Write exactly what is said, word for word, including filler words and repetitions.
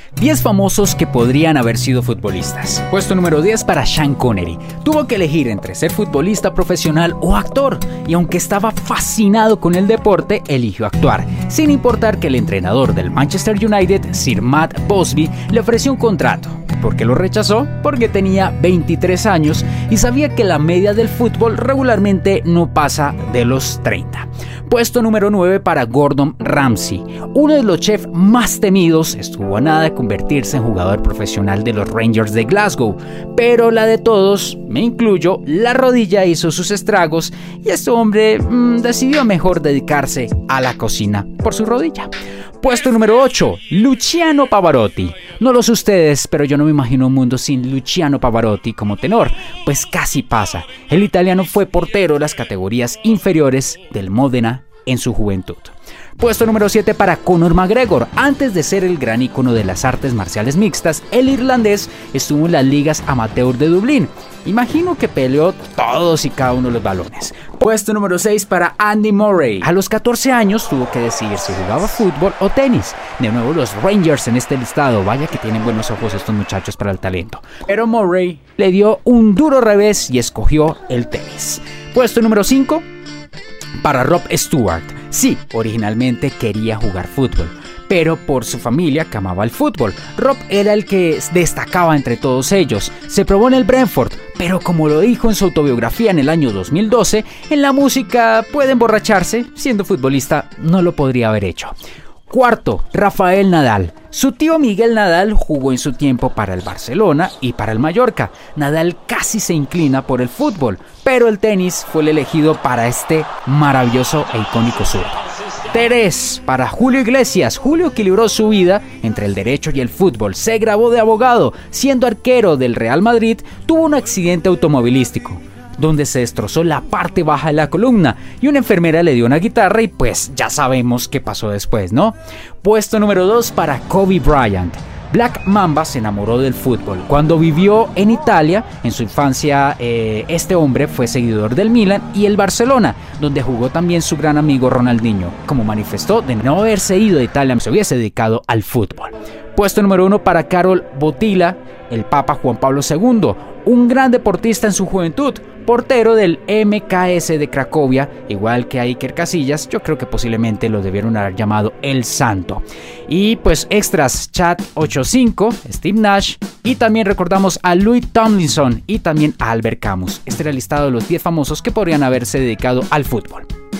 diez famosos que podrían haber sido futbolistas. Puesto número diez para Sean Connery. Tuvo que elegir entre ser futbolista profesional o actor, y aunque estaba fascinado con el deporte, eligió actuar, sin importar que el entrenador del Manchester United, Sir Matt Busby, le ofreció un contrato. ¿Por qué lo rechazó? Porque tenía veintitrés años y sabía que la media del fútbol regularmente no pasa de los treinta. Puesto número nueve para Gordon Ramsay. Uno de los chefs más temidos, estuvo a nada de convertirse en jugador profesional de los Rangers de Glasgow, pero la de todos, me incluyo, la rodilla hizo sus estragos y este hombre mmm, decidió mejor dedicarse a la cocina por su rodilla. Puesto número ocho, Luciano Pavarotti. No lo sé ustedes, pero yo no me imagino un mundo sin Luciano Pavarotti como tenor, pues casi pasa. El italiano fue portero de las categorías inferiores del Módena en su juventud. Puesto número siete para Conor McGregor. Antes de ser el gran ícono de las artes marciales mixtas, el irlandés estuvo en las ligas amateur de Dublín. Imagino que peleó todos y cada uno de los balones. Puesto número seis para Andy Murray. A los catorce años tuvo que decidir si jugaba fútbol o tenis. De nuevo los Rangers en este listado. Vaya que tienen buenos ojos estos muchachos para el talento. Pero Murray le dio un duro revés y escogió el tenis. Puesto número cinco para Rob Stewart. Sí, originalmente quería jugar fútbol, pero por su familia que amaba el fútbol. Rob era el que destacaba entre todos ellos. Se probó en el Brentford, pero como lo dijo en su autobiografía en el año dos mil doce, en la música puede emborracharse, siendo futbolista no lo podría haber hecho. Cuarto, Rafael Nadal. Su tío Miguel Nadal jugó en su tiempo para el Barcelona y para el Mallorca. Nadal casi se inclina por el fútbol, pero el tenis fue el elegido para este maravilloso e icónico zurdo. Tres, para Julio Iglesias. Julio equilibró su vida entre el derecho y el fútbol. Se graduó de abogado. Siendo arquero del Real Madrid, tuvo un accidente automovilístico donde se destrozó la parte baja de la columna y una enfermera le dio una guitarra y pues ya sabemos qué pasó después, ¿no? Puesto número dos para Kobe Bryant. Black Mamba se enamoró del fútbol. Cuando vivió en Italia, en su infancia, eh, este hombre fue seguidor del Milan y el Barcelona, donde jugó también su gran amigo Ronaldinho, como manifestó de no haberse ido de Italia, se hubiese dedicado al fútbol. Puesto número uno para Karol Wojtyła, el Papa Juan Pablo segundo, un gran deportista en su juventud, portero del M K S de Cracovia, igual que a Iker Casillas. Yo creo que posiblemente lo debieron haber llamado El Santo. Y pues extras, Chad ochenta y cinco, Steve Nash, y también recordamos a Louis Tomlinson y también a Albert Camus. Este era el listado de los diez famosos que podrían haberse dedicado al fútbol.